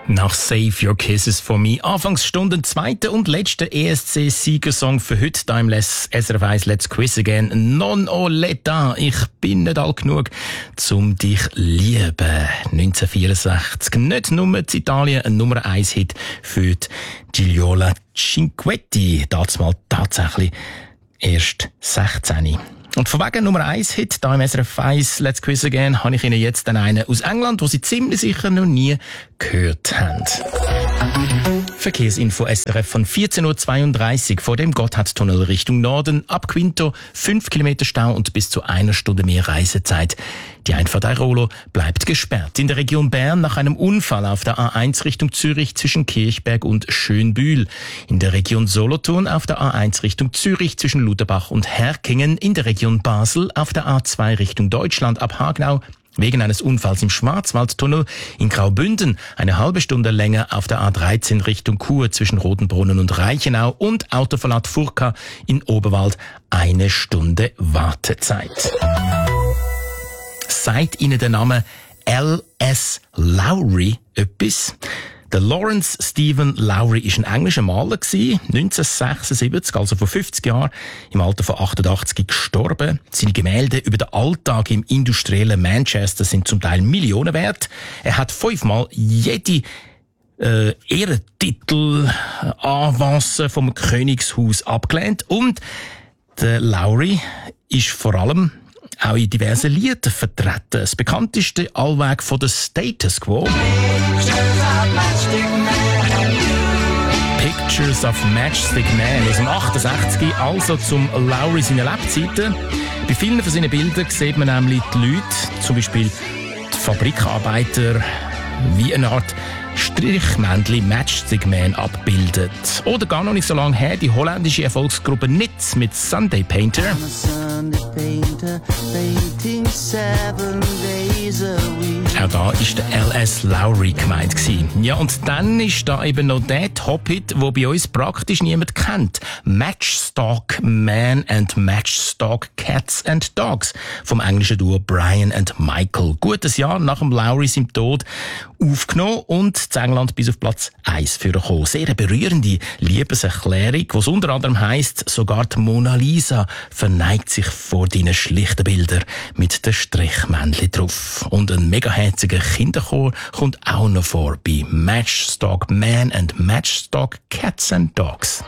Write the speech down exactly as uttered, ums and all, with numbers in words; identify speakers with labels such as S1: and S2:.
S1: Nach Save Your Kisses for Me. Anfangsstunde, zweiter und letzter E S C-Siegersong für heute. Da im S R F eins Let's Quiz Again. Non o l'età. Ich bin nicht alt genug, zum dich lieben. neunzehnhundertvierundsechzig. Nicht nur in Italien ein Nummer eins Hit für die Gigliola Cinquetti. Das mal tatsächlich erst sechzehn. Und von wegen Nummer eins Hit, da im S R F eins Let's Quiz Again, habe ich Ihnen jetzt dann einen aus England, wo Sie ziemlich sicher noch nie gehört haben. Verkehrsinfo S R F von vierzehn Uhr zweiunddreißig vor dem Gotthardtunnel Richtung Norden. Ab Quinto fünf Kilometer Stau und bis zu einer Stunde mehr Reisezeit. Die Einfahrt Airolo bleibt gesperrt. In der Region Bern nach einem Unfall auf der A eins Richtung Zürich zwischen Kirchberg und Schönbühl. In der Region Solothurn auf der A eins Richtung Zürich zwischen Lutherbach und Herkingen. In der Region Basel auf der A zwei Richtung Deutschland ab Hagenau. Wegen eines Unfalls im Schwarzwaldtunnel in Graubünden eine halbe Stunde länger auf der A dreizehn Richtung Chur zwischen Rotenbrunnen und Reichenau und Autoverlad Furka in Oberwald eine Stunde Wartezeit. Sagt Ihnen der Name L S Lowry etwas? Der Lawrence Stephen Lowry ist ein englischer Maler gewesen, neunzehnhundertsechsundsiebzig, also vor fünfzig Jahren, im Alter von achtundachtzig gestorben. Seine Gemälde über den Alltag im industriellen Manchester sind zum Teil Millionen wert. Er hat fünfmal jede äh, Ehrentitel, äh, Avancen vom Königshaus abgelehnt und der Lowry ist vor allem auch in diversen Liedern vertreten. Das bekannteste allweg von der Status Quo. Pictures of Matchstick Man aus dem achtundsechzig, also zum Lowry seiner Lebzeiten. Bei vielen von seinen Bildern sieht man nämlich die Leute, zum Beispiel die Fabrikarbeiter, wie eine Art Strichmännchen Matchstick Man abbildet. Oder gar noch nicht so lange her, die holländische Erfolgsgruppe N I T Z mit Sunday Painter. Auch da ist der L S Lowry gemeint gewesen. Ja, und dann ist da eben noch der Top-Hit, den bei uns praktisch niemand kennt. Matchstock Man and Matchstock Cats and Dogs vom englischen Duo Brian and Michael. Gutes Jahr nach dem Lowry seinem Tod aufgenommen und in England bis auf Platz eins vorgekommen. Sehr eine berührende Liebeserklärung, was unter anderem heisst, sogar die Mona Lisa verneigt sich vor deinen schlichten Bildern mit den Strichmännchen drauf. Und ein mega herziger Kinderchor kommt auch noch vor bei Matchstock Man and Matchstock Cats and Dogs.